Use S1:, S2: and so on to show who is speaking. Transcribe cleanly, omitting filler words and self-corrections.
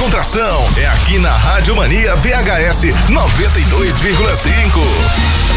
S1: descontração é aqui na Rádio Mania VHS 92,5.